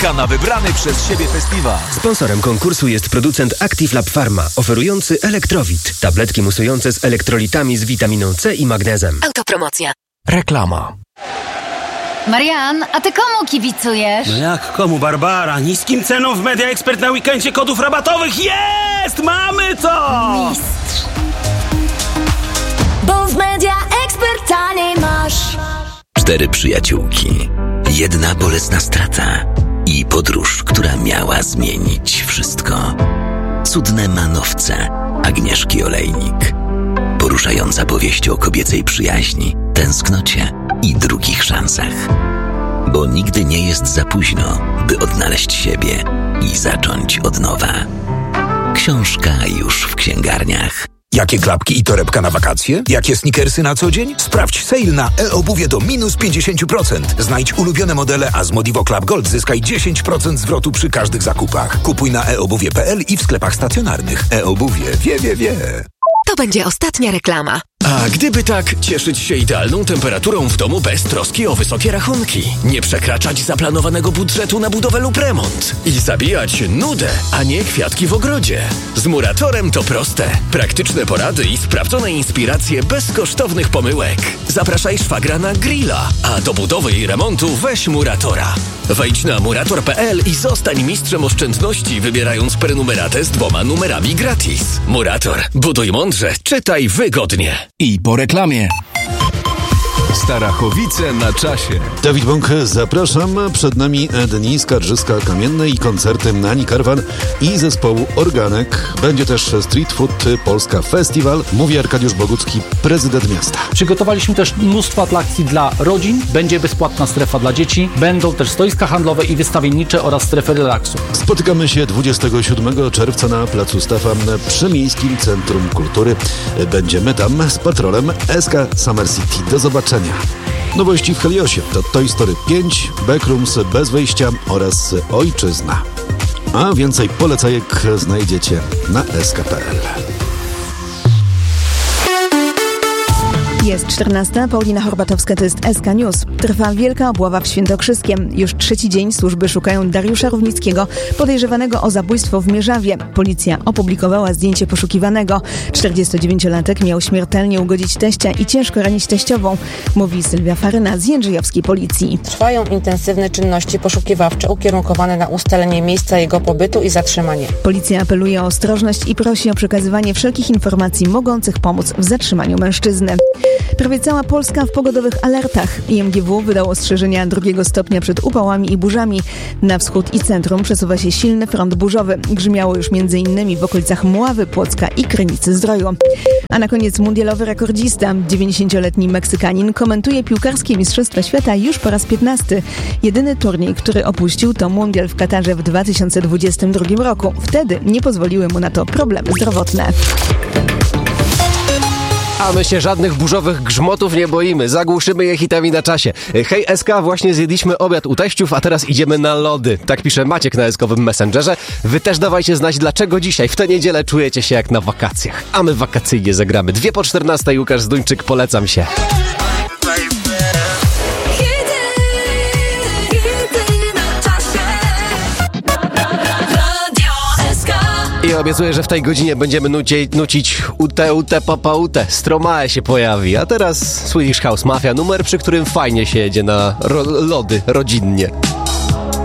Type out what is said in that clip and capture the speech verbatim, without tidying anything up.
Czeka na wybrany przez siebie festiwal. Sponsorem konkursu jest producent Active Lab Pharma, oferujący Elektrowit. Tabletki musujące z elektrolitami z witaminą C i magnezem. Autopromocja. Reklama. Marian, a ty komu kibicujesz? No jak komu, Barbara? Niskim ceną w Media Expert na weekendzie kodów rabatowych jest! Mamy to! Mistrz. Bo w Media Expert taniej masz. Cztery przyjaciółki, jedna bolesna strata i podróż, która miała zmienić wszystko. Cudne manowce Agnieszki Olejnik. Poruszająca powieść o kobiecej przyjaźni, tęsknocie i drugich szansach. Bo nigdy nie jest za późno, by odnaleźć siebie i zacząć od nowa. Książka już w księgarniach. Jakie klapki i torebka na wakacje? Jakie sneakersy na co dzień? Sprawdź sale na e-obuwie do minus pięćdziesiąt procent. Znajdź ulubione modele, a z Modivo Club Gold zyskaj dziesięć procent zwrotu przy każdych zakupach. Kupuj na e obuwie kropka p l i w sklepach stacjonarnych. E-obuwie wie, wie, wie. To będzie ostatnia reklama. A gdyby tak, cieszyć się idealną temperaturą w domu bez troski o wysokie rachunki, nie przekraczać zaplanowanego budżetu na budowę lub remont i zabijać nudę, a nie kwiatki w ogrodzie. Z Muratorem to proste. Praktyczne porady i sprawdzone inspiracje bez kosztownych pomyłek. Zapraszaj szwagra na grilla, a do budowy i remontu weź Muratora. Wejdź na murator kropka p l i zostań mistrzem oszczędności, wybierając prenumeratę z dwoma numerami gratis. Murator. Buduj mądrze, czytaj wygodnie. I po reklamie. Starachowice na czasie. Dawid Bąk, zapraszam. Przed nami dni Skarżyska-Kamiennej i koncerty Nani Karwan i zespołu Organek. Będzie też Street Food Polska Festiwal. Mówi Arkadiusz Bogucki, prezydent miasta. Przygotowaliśmy też mnóstwo atrakcji dla rodzin. Będzie bezpłatna strefa dla dzieci. Będą też stoiska handlowe i wystawiennicze oraz strefy relaksu. Spotykamy się dwudziestego siódmego czerwca na Placu Stafa przy Miejskim Centrum Kultury. Będziemy tam z patrolem S K Summer City. Do zobaczenia. Nowości w Heliosie to Toy Story pięć, Backrooms bez wyjścia oraz Ojczyzna. A więcej polecajek znajdziecie na s k kropka p l. Jest czternasta, Paulina Horbatowska, to jest S K News. Trwa wielka obława w Świętokrzyskiem. Już trzeci dzień służby szukają Dariusza Równickiego, podejrzewanego o zabójstwo w Mierzawie. Policja opublikowała zdjęcie poszukiwanego. czterdziestodziewięciolatek miał śmiertelnie ugodzić teścia i ciężko ranić teściową, mówi Sylwia Faryna z Jędrzejowskiej Policji. Trwają intensywne czynności poszukiwawcze ukierunkowane na ustalenie miejsca jego pobytu i zatrzymanie. Policja apeluje o ostrożność i prosi o przekazywanie wszelkich informacji mogących pomóc w zatrzymaniu mężczyzny. Prawie cała Polska w pogodowych alertach. I M G W wydał ostrzeżenia drugiego stopnia przed upałami i burzami. Na wschód i centrum przesuwa się silny front burzowy. Grzmiało już między innymi w okolicach Mławy, Płocka i Krynicy-Zdroju. A na koniec mundialowy rekordzista. dziewięćdziesięcioletni Meksykanin komentuje piłkarskie Mistrzostwa Świata już po raz piętnasty. Jedyny turniej, który opuścił, to mundial w Katarze w dwa tysiące dwudziestym drugim roku. Wtedy nie pozwoliły mu na to problemy zdrowotne. A my się żadnych burzowych grzmotów nie boimy. Zagłuszymy je hitami na czasie. Hej S K, właśnie zjedliśmy obiad u teściów, a teraz idziemy na lody. Tak pisze Maciek na eskowym Messengerze. Wy też dawajcie znać, dlaczego dzisiaj, w tę niedzielę, czujecie się jak na wakacjach. A my wakacyjnie zagramy. Dwie po czternastej, Łukasz Zduńczyk, polecam się. I obiecuję, że w tej godzinie będziemy nuci, nucić ute, ute, papa, ute. Stromae się pojawi. A teraz Swedish House Mafia, numer, przy którym fajnie się jedzie na ro- lody rodzinnie.